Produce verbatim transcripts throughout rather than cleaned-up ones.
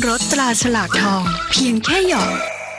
รสตราฉลากทองเพียงแค่หยอด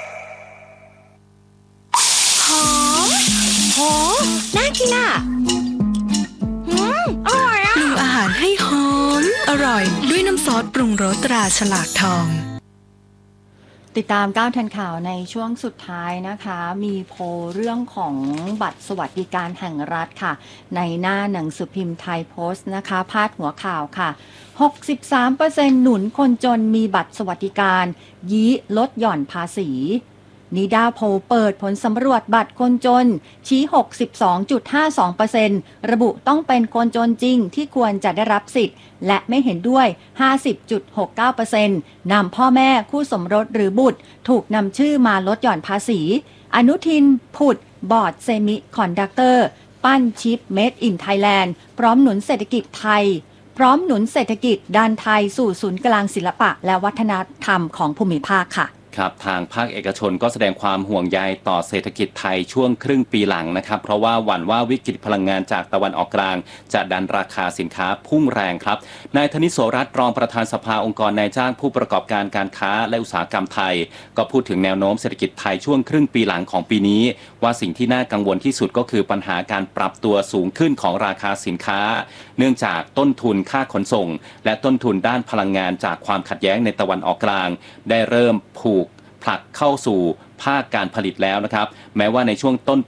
หอมโหน่ากินอ่ะอืมอร่อยอ่ะปรุงอาหารให้หอมอร่อยด้วยน้ำซอสปรุงรสตราฉลากทองติดตามก้าวทันข่าวในช่วงสุดท้ายนะคะมีโพลเรื่องของบัตรสวัสดิการแห่งรัฐค่ะในหน้าหนังสือพิมพ์ไทยโพสต์นะคะพาดหัวข่าวค่ะ หกสิบสามเปอร์เซ็นต์ หนุนคนจนมีบัตรสวัสดิการยี้ลดหย่อนภาษีนิดาโพลเปิดผลสำรวจบัตรคนจนชี้ หกสิบสองจุดห้าสองเปอร์เซ็นต์ ระบุต้องเป็นคนจนจริงที่ควรจะได้รับสิทธิ์และไม่เห็นด้วย ห้าสิบจุดหกเก้าเปอร์เซ็นต์ นำพ่อแม่คู่สมรสหรือบุตรถูกนำชื่อมาลดหย่อนภาษีอนุทินผุดบอร์ดเซมิคอนดักเตอร์ปั้นชิปเมดอินไทยแลนด์พร้อมหนุนเศรษฐกิจไทยพร้อมหนุนเศรษฐกิจดันไทยสู่ศูนย์กลางศิลปะและวัฒนธรรมของภูมิภาคค่ะครับทางภาคเอกชนก็แสดงความห่วงใยต่อเศรษฐกิจไทยช่วงครึ่งปีหลังนะครับเพราะว่าหวั่นว่าวิกฤตพลังงานจากตะวันออกกลางจะดันราคาสินค้าพุ่งแรงครับนายธนิโสรัตน์รองประธานสภาองค์กรนายจ้างผู้ประกอบการการค้าและอุตสาหกรรมไทยก็พูดถึงแนวโน้มเศรษฐกิจไทยช่วงครึ่งปีหลังของปีนี้ว่าสิ่งที่น่ากังวลที่สุดก็คือปัญหาการปรับตัวสูงขึ้นของราคาสินค้าเนื่องจากต้นทุนค่าขนส่งและต้นทุนด้านพลังงานจากความขัดแย้งในตะวันออกกลางได้เริ่มผูกผลักเข้าสู่ภาคการผลิตแล้วนะครับแม้ว่าในช่วงต้น